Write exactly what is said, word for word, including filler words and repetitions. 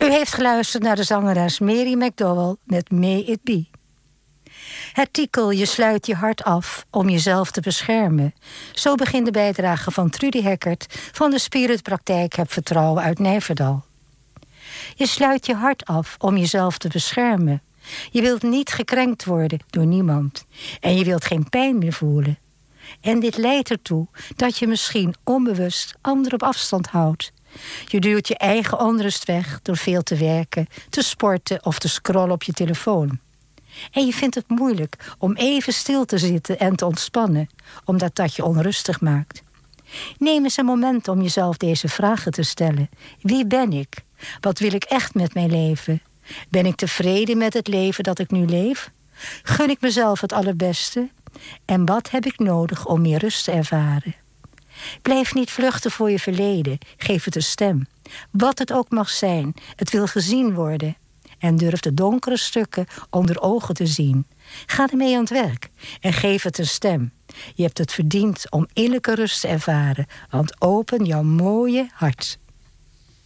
U heeft geluisterd naar de zangeres Mary McDowell met May It Be. Het titel Je sluit je hart af om jezelf te beschermen. Zo begint de bijdrage van Trudy Heckert van de Spiritpraktijk Heb Vertrouwen uit Nijverdal. Je sluit je hart af om jezelf te beschermen. Je wilt niet gekrenkt worden door niemand. En je wilt geen pijn meer voelen. En dit leidt ertoe dat je misschien onbewust anderen op afstand houdt. Je duwt je eigen onrust weg door veel te werken, te sporten of te scrollen op je telefoon. En je vindt het moeilijk om even stil te zitten en te ontspannen, omdat dat je onrustig maakt. Neem eens een moment om jezelf deze vragen te stellen. Wie ben ik? Wat wil ik echt met mijn leven? Ben ik tevreden met het leven dat ik nu leef? Gun ik mezelf het allerbeste? En wat heb ik nodig om meer rust te ervaren? Blijf niet vluchten voor je verleden. Geef het een stem. Wat het ook mag zijn, het wil gezien worden. En durf de donkere stukken onder ogen te zien. Ga ermee aan het werk en geef het een stem. Je hebt het verdiend om innerlijke rust te ervaren, want open jouw mooie hart.